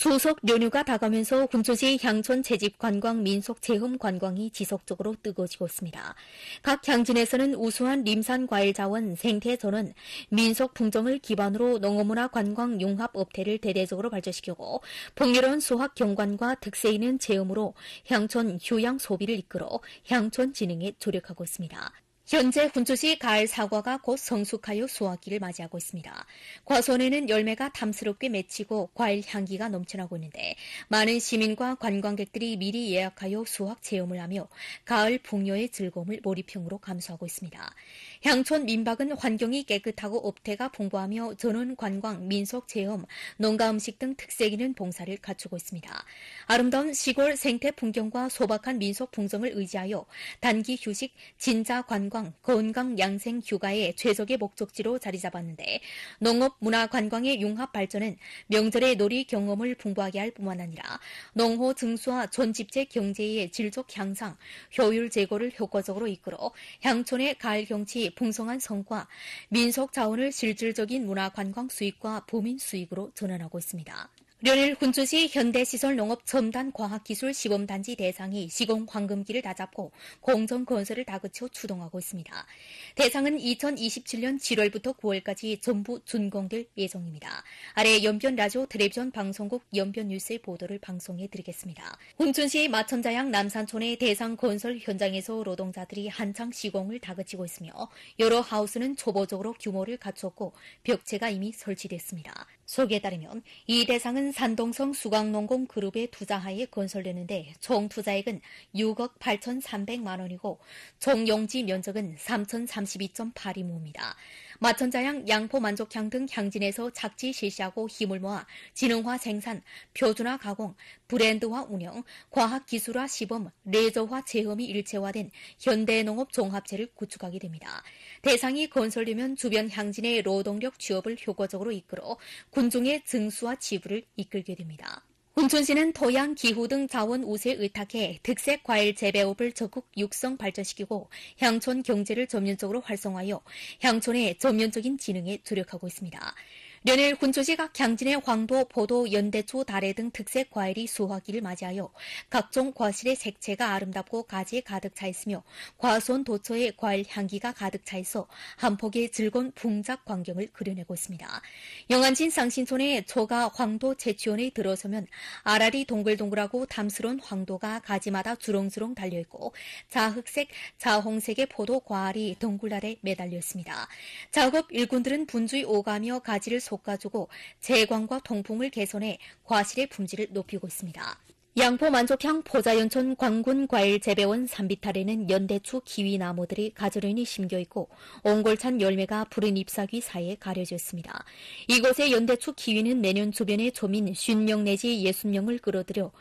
추석 연휴가 다가면서 훈천시 향촌 채집 관광 민속 체험 관광이 지속적으로 뜨거워지고 있습니다. 각 향진에서는 우수한 림산 과일 자원 생태 전원, 민속 풍정을 기반으로 농어문화 관광 융합 업태를 대대적으로 발전시키고 풍요로운 수확 경관과 특색 있는 체험으로 향촌 휴양 소비를 이끌어 향촌 진흥에 조력하고 있습니다. 현재 훈천시 가을 사과가 곧 성숙하여 수확기를 맞이하고 있습니다. 과수원에는 열매가 탐스럽게 맺히고 과일 향기가 넘쳐나고 있는데 많은 시민과 관광객들이 미리 예약하여 수확 체험을 하며 가을 풍요의 즐거움을 몰입형으로 감수하고 있습니다. 향촌 민박은 환경이 깨끗하고 업태가 풍부하며 전원 관광, 민속 체험, 농가 음식 등 특색 있는 봉사를 갖추고 있습니다. 아름다운 시골 생태 풍경과 소박한 민속 풍정을 의지하여 단기 휴식, 진자 관광, 건강 양생 휴가의 최적의 목적지로 자리 잡았는데 농업 문화 관광의 융합 발전은 명절의 놀이 경험을 풍부하게 할 뿐만 아니라 농호 증수와 전집체 경제의 질적 향상, 효율 제고를 효과적으로 이끌어 향촌의 가을 경치, 풍성한 성과, 민속 자원을 실질적인 문화 관광 수익과 부민 수익으로 전환하고 있습니다. 련일 훈천시 현대시설 농업 첨단 과학기술 시범단지 대상이 시공 황금기를 다잡고 공정 건설을 다그쳐 추동하고 있습니다. 대상은 2027년 7월부터 9월까지 전부 준공될 예정입니다. 아래 연변 라디오 텔레비전 방송국 연변 뉴스의 보도를 방송해 드리겠습니다. 훈천시 마천자양 남산촌의 대상 건설 현장에서 노동자들이 한창 시공을 다그치고 있으며 여러 하우스는 초보적으로 규모를 갖췄고 벽체가 이미 설치됐습니다. 소개에 따르면 이 대상은 산동성 수강농공 그룹의 투자하에 건설되는데 총 투자액은 6억 8,300만 원이고 총 용지 면적은 3,032.8이亩입니다. 마천자양, 양포만족향 등 향진에서 착지 실시하고 힘을 모아 지능화 생산, 표준화 가공, 브랜드화 운영, 과학기술화 시범, 레저화 체험이 일체화된 현대농업 종합체를 구축하게 됩니다. 대상이 건설되면 주변 향진의 노동력 취업을 효과적으로 이끌어 군중의 증수와 지부를 이끌게 됩니다. 훈천시는 토양, 기후 등 자원 우세에 의탁해 특색 과일 재배업을 적극 육성 발전시키고 향촌 경제를 전면적으로 활성화하여 향촌의 전면적인 진흥에 주력하고 있습니다. 련일 훈천시 각 향진의 황도, 포도, 연대초, 다래 등 특색 과일이 수확기를 맞이하여 각종 과실의 색채가 아름답고 가지에 가득 차 있으며 과수원 도처에 과일 향기가 가득 차 있어 한 폭의 즐거운 풍작 광경을 그려내고 있습니다. 영안진 쌍신촌의 초가 황도 채취원에 들어서면 알알이 동글동글하고 탐스러운 황도가 가지마다 주렁주렁 달려있고 자흑색, 자홍색의 포도 과알이 덩굴 아래 매달려 있습니다. 작업 일꾼들은 분주히 오가며 가지를 솎아주고 제광과 통풍을 개선해 과실의 품질을 높이고 있습니다. 양포 만족향 포자연천 광군 과일 재배원 산비탈에는 연대추 키위 나무들이 가지런히 심겨있고 옹골찬 열매가 푸른 잎사귀 사이에 가려져 있습니다. 이곳의 연대추 키위는 매년 주변의 초민 50명 내지 60명을 끌어들여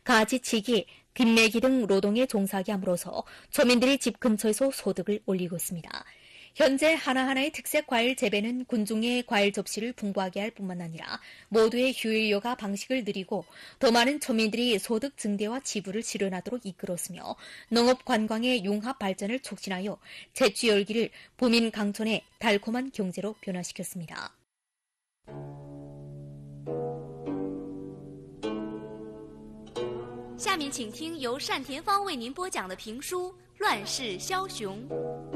가지치기, 빚내기 등 노동에 종사하게 함으로써 초민들이 집 근처에서 소득을 올리고 있습니다. 현재 하나하나의 특색 과일 재배는 군중의 과일 접시를 풍부하게 할 뿐만 아니라 모두의 휴일여가 방식을 늘리고 더 많은 초민들이 소득 증대와 지부를 실현하도록 이끌었으며 농업 관광의 융합 발전을 촉진하여 채취 열기를 부민 강촌의 달콤한 경제로 변화시켰습니다. 下面请听由单田芳为您播讲的评书《乱世枭雄》。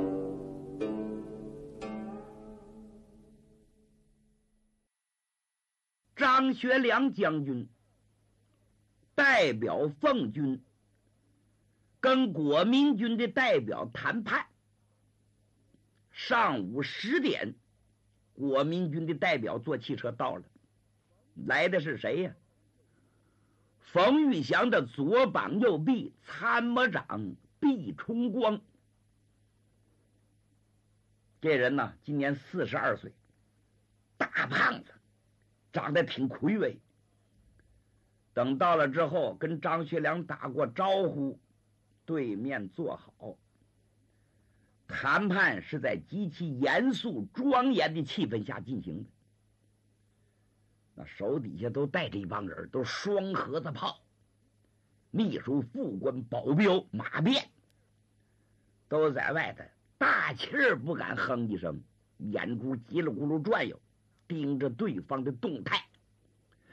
张学良将军代表奉军跟国民军的代表谈判。上午10点，国民军的代表坐汽车到了，来的是谁呀？冯玉祥的左膀右臂，参谋长毕崇光。这人呢，今年42岁，大胖子，长得挺魁伟。等到了之后，跟张学良打过招呼，对面坐好。谈判是在极其严肃庄严的气氛下进行的。那手底下都带着一帮人，都双盒子炮，秘书、副官、保镖、马便，都在外头大气儿不敢哼一声，眼珠叽里咕噜转悠，盯着对方的动态。